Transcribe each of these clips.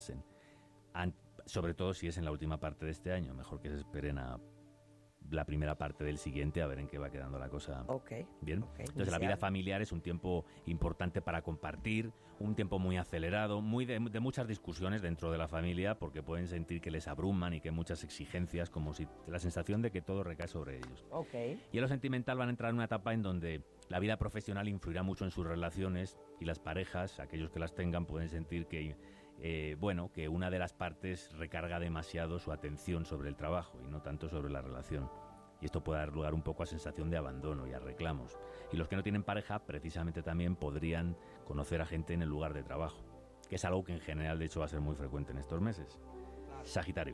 Sobre todo si es en la última parte de este año, mejor que se esperen a la primera parte del siguiente a ver en qué va quedando la cosa. Bien. Entonces la vida familiar es un tiempo importante para compartir, un tiempo muy acelerado, muy de muchas discusiones dentro de la familia, porque pueden sentir que les abruman y que hay muchas exigencias, como si la sensación de que todo recae sobre ellos. Y en lo sentimental van a entrar en una etapa en donde la vida profesional influirá mucho en sus relaciones y las parejas, aquellos que las tengan, pueden sentir que que una de las partes recarga demasiado su atención sobre el trabajo y no tanto sobre la relación. Y esto puede dar lugar un poco a sensación de abandono y a reclamos. Y los que no tienen pareja, precisamente también podrían conocer a gente en el lugar de trabajo, que es algo que en general, de hecho, va a ser muy frecuente en estos meses. Sagitario.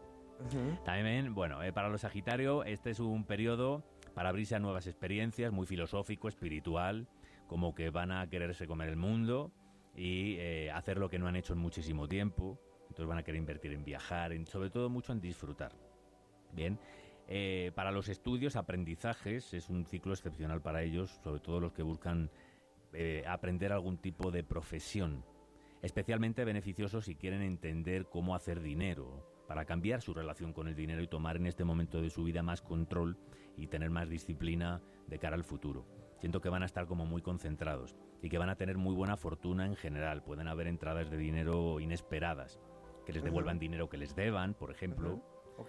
También, para los Sagitario, este es un periodo para abrirse a nuevas experiencias, muy filosófico, espiritual, como que van a quererse comer el mundo y hacer lo que no han hecho en muchísimo tiempo. Entonces van a querer invertir en viajar, sobre todo mucho en disfrutar. Bien, para los estudios, aprendizajes, es un ciclo excepcional para ellos, sobre todo los que buscan aprender algún tipo de profesión, especialmente beneficioso si quieren entender cómo hacer dinero, para cambiar su relación con el dinero y tomar en este momento de su vida más control y tener más disciplina de cara al futuro. Siento que van a estar como muy concentrados y que van a tener muy buena fortuna en general. Pueden haber entradas de dinero inesperadas, que les devuelvan dinero que les deban, por ejemplo.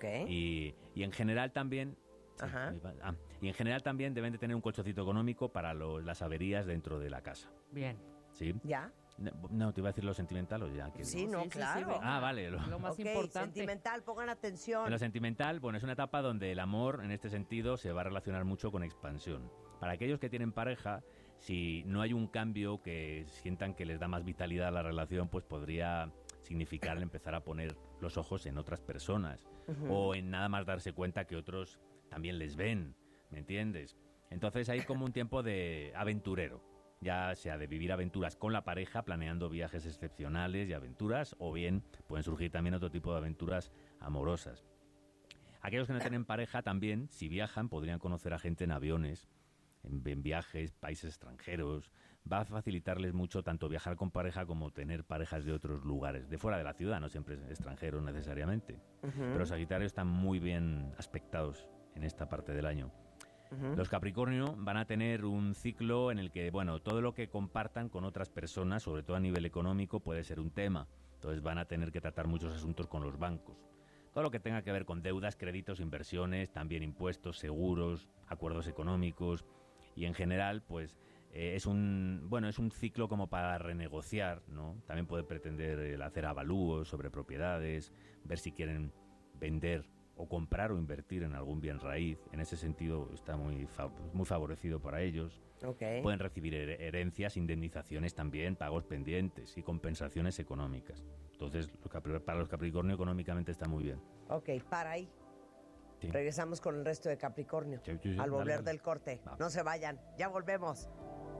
Y en general también... y en general también deben de tener un colchoncito económico para las averías dentro de la casa. Bien. ¿Sí? ¿Ya? No, te iba a decir lo sentimental o ya. Sí, claro. Sí, vale. Lo más importante. Sentimental, pongan atención. En lo sentimental, es una etapa donde el amor, en este sentido, se va a relacionar mucho con expansión. Para aquellos que tienen pareja, si no hay un cambio que sientan que les da más vitalidad a la relación, pues podría significar empezar a poner los ojos en otras personas o en nada más darse cuenta que otros también les ven, ¿me entiendes? Entonces hay como un tiempo de aventurero, ya sea de vivir aventuras con la pareja, planeando viajes excepcionales y aventuras, o bien pueden surgir también otro tipo de aventuras amorosas. Aquellos que no tienen pareja también, si viajan, podrían conocer a gente en aviones, en viajes, países extranjeros. Va a facilitarles mucho tanto viajar con pareja como tener parejas de otros lugares, de fuera de la ciudad, no siempre extranjeros necesariamente. Pero los Sagitarios están muy bien aspectados en esta parte del año. Los Capricornio van a tener un ciclo en el que, todo lo que compartan con otras personas, sobre todo a nivel económico, puede ser un tema. Entonces van a tener que tratar muchos asuntos con los bancos. Todo lo que tenga que ver con deudas, créditos, inversiones, también impuestos, seguros, acuerdos económicos. Y en general, es un ciclo como para renegociar, ¿no? También puede pretender hacer avalúos sobre propiedades, ver si quieren vender o comprar o invertir en algún bien raíz. En ese sentido está muy favorecido para ellos. Pueden recibir herencias, indemnizaciones también, pagos pendientes y compensaciones económicas. Entonces, para los Capricornio económicamente está muy bien. Para ahí. Sí. Regresamos con el resto de Capricornio. Sí, al volver dale. del corte. Va. No se vayan, ya volvemos.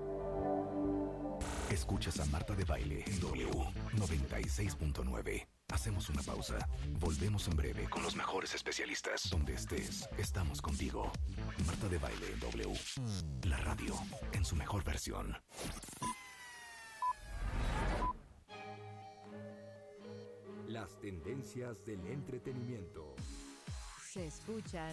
Escuchas a Marta de Baile en W 96.9. Hacemos una pausa. Volvemos en breve con los mejores especialistas. Donde estés, estamos contigo. Marta de Baile en W. La radio en su mejor versión. Las tendencias del entretenimiento. Se escuchan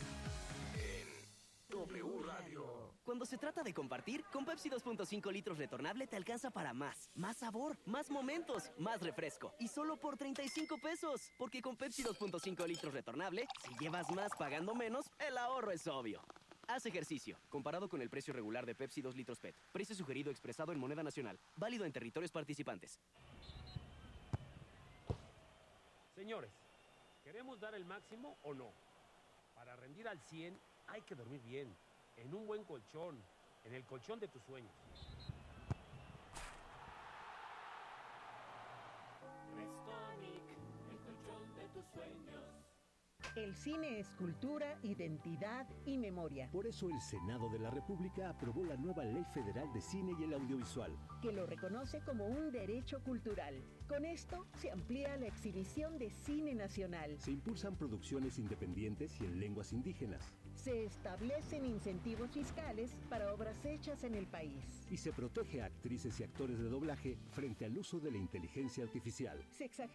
W Radio. Cuando se trata de compartir, con Pepsi 2.5 litros retornable te alcanza para más. Más sabor, más momentos, más refresco. Y solo por 35 pesos. Porque con Pepsi 2.5 litros retornable, si llevas más pagando menos, el ahorro es obvio. Haz ejercicio. Comparado con el precio regular de Pepsi 2 litros PET. Precio sugerido expresado en moneda nacional. Válido en territorios participantes. Señores, ¿queremos dar el máximo o no? Para rendir al 100 hay que dormir bien, en un buen colchón, en el colchón de tus sueños. Restonic, el colchón de tus sueños. El cine es cultura, identidad y memoria. Por eso el Senado de la República aprobó la nueva Ley Federal de Cine y el Audiovisual, que lo reconoce como un derecho cultural. Con esto se amplía la exhibición de cine nacional. Se impulsan producciones independientes y en lenguas indígenas. Se establecen incentivos fiscales para obras hechas en el país. Y se protege a actrices y actores de doblaje frente al uso de la inteligencia artificial.